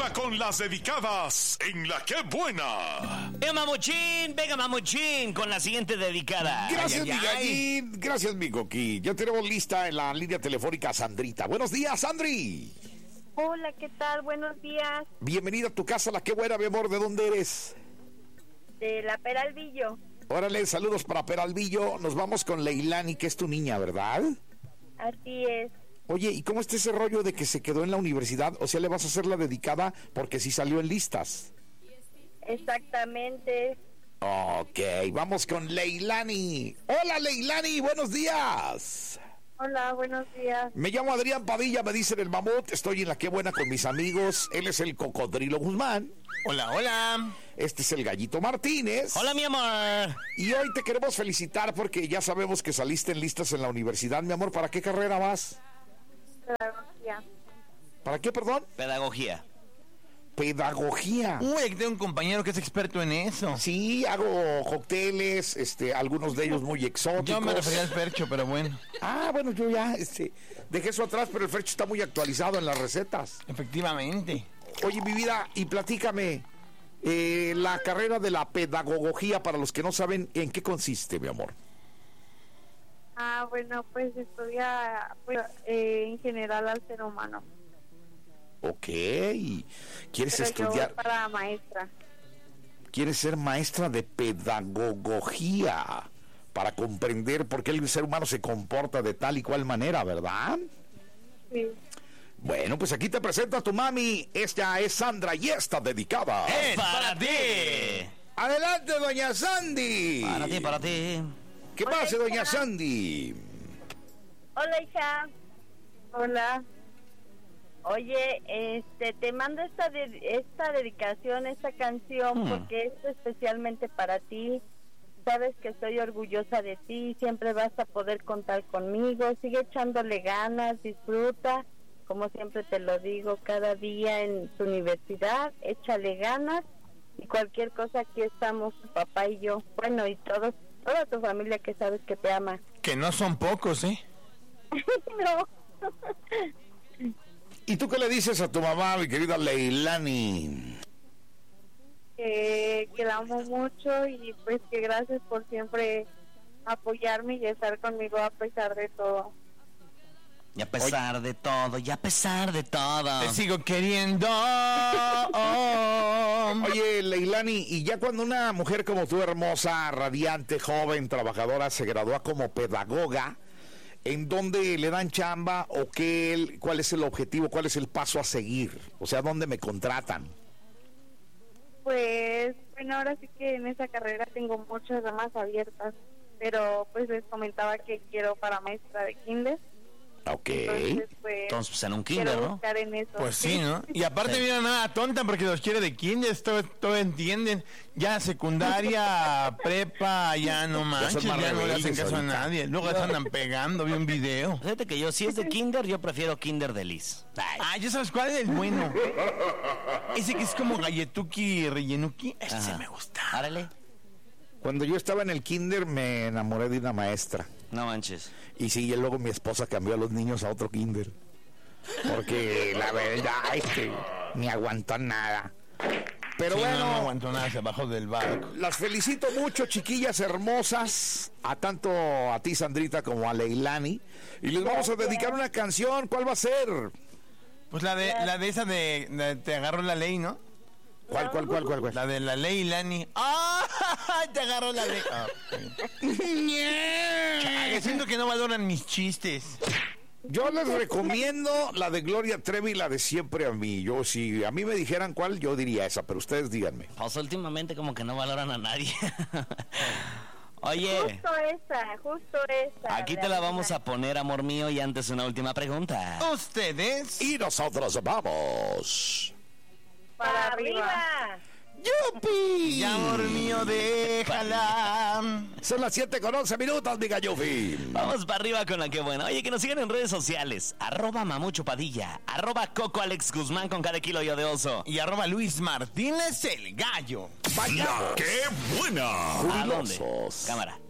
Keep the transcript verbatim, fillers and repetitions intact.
ahora con las dedicadas en La Qué Buena. Venga, mamuchín, venga, mamuchín, con la siguiente dedicada. Gracias, Ay, ay, mi gallín. Gracias, mi coquí. Ya tenemos lista en la línea telefónica a Sandrita. Buenos días, Sandri. Hola, ¿qué tal? Buenos días. Bienvenida a tu casa, La Qué Buena, mi amor. ¿De dónde eres? De la Peralvillo. Órale, saludos para Peralvillo. Nos vamos con Leilani, que es tu niña, ¿verdad? Así es. Oye, ¿y cómo está ese rollo de que se quedó en la universidad? O sea, ¿le vas a hacer la dedicada porque sí salió en listas? Exactamente. Ok, vamos con Leilani. Hola, Leilani, buenos días. Hola, buenos días. Me llamo Adrián Padilla, me dicen el mamut. Estoy en La Qué Buena con mis amigos. Él es el Cocodrilo Guzmán. Hola, hola. Este es el Gallito Martínez. Hola, mi amor. Y hoy te queremos felicitar porque ya sabemos que saliste en listas en la universidad. Mi amor, ¿para qué carrera vas? Pedagogía. ¿Para qué, perdón? Pedagogía. Pedagogía. Uy, tengo un compañero que es experto en eso. Sí, hago cócteles, este, algunos de ellos muy exóticos. Yo me refería al Fercho, pero bueno. Ah, bueno, yo ya, este, dejé eso atrás, pero el Fercho está muy actualizado en las recetas. Efectivamente. Oye, mi vida, y platícame, eh, la carrera de la pedagogía, para los que no saben, ¿en qué consiste, mi amor? Ah, bueno, pues estudia pues, eh, en general al ser humano. Ok, ¿quieres Pero yo estudiar? voy para maestra. ¿Quieres ser maestra de pedagogía? Para comprender por qué el ser humano se comporta de tal y cual manera, ¿verdad? Sí. Bueno, pues aquí te presento a tu mami. Esta es Sandra y está dedicada. ¡Es para ti! Adelante, doña Sandy. Para ti, para ti. ¿Qué Hola, pasa, doña hija. Sandy? Hola, hija. Hola. Oye, este, te mando esta de- esta dedicación, esta canción, Hmm. porque es especialmente para ti. Sabes que estoy orgullosa de ti, siempre vas a poder contar conmigo. Sigue echándole ganas, disfruta, como siempre te lo digo, cada día en tu universidad, échale ganas. Y cualquier cosa, aquí estamos, tu papá y yo. Bueno, y todos, toda tu familia que sabes que te ama. Que no son pocos, ¿eh? No. ¿Y tú qué le dices a tu mamá, mi querida Leilani? que, que la amo mucho y pues que gracias por siempre apoyarme y estar conmigo a pesar de todo. Y a pesar de todo, y a pesar de todo. Te sigo queriendo. Oh. Oye, Leilani, y ya cuando una mujer como tú, hermosa, radiante, joven, trabajadora, se gradúa como pedagoga, ¿en dónde le dan chamba o qué, cuál es el objetivo, cuál es el paso a seguir? O sea, ¿dónde me contratan? Pues bueno, ahora sí que en esa carrera tengo muchas ramas abiertas, pero pues les comentaba que quiero para maestra de kinder. Ok. Entonces pues, Entonces, pues en un quiero kinder, ¿no? buscar en eso. Pues sí, ¿no? Y aparte Sí. mira nada tonta porque los quiere de kinder, todo, todo entienden. Ya secundaria, prepa, ya no manches, más ya no le hacen rebeldes caso a ahorita. nadie. Luego se andan pegando, vi un video. Fíjate que yo, si es de kinder, yo prefiero kinder de Liz. Ay. Ah, ¿ya sabes cuál es el bueno? Ese que es como galletuki rellenuki, ese Ajá. me gusta. Árale. Cuando yo estaba en el kinder me enamoré de una maestra. No manches. Y sí, y luego mi esposa cambió a los niños a otro kinder. Porque la verdad es que ni aguantó nada. Pero Sí, bueno, no, no aguantó nada, se bajó del barco. las felicito mucho, chiquillas hermosas, a tanto a ti, Sandrita, como a Leilani. Y les vamos a dedicar una canción. ¿Cuál va a ser? Pues la de la de esa de, de te agarró la ley, ¿no? ¿Cuál, cuál, cuál, cuál? cuál? La de la ley Lani. ¡Ah! Te agarró la ley. Ah, Chale, siento que no valoran mis chistes. Yo les recomiendo la de Gloria Trevi y la de Siempre a mí. Yo, si a mí me dijeran cuál, yo diría esa, pero ustedes díganme. Pues últimamente como que no valoran a nadie. Oye, Justo esa, justo esa. aquí te la vamos a poner, amor mío, y antes una última pregunta. Ustedes. Y nosotros vamos. Para arriba. ¡Yupi! Ya, amor mío, déjala. Son las siete con once minutos, mi gallufi. Vamos para arriba con la que buena. Oye, que nos sigan en redes sociales. Arroba Mamucho Padilla. Arroba Coco Alex Guzmán con cada kilo yo de oso. Y arroba Luis Martínez el gallo. La Qué Buena. ¿A dónde? Jubilosos. Cámara.